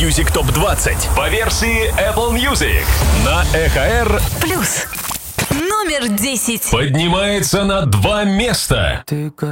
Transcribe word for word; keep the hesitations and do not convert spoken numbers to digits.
Music топ двадцать по версии Apple Music на эй эйч ар Плюс номер десять поднимается на два места.